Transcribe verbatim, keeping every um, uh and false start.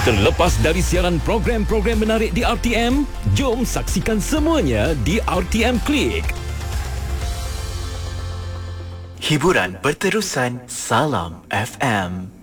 Terlepas dari siaran program-program menarik di R T M, jom saksikan semuanya di R T M Klik. Hiburan berterusan. Salam F M.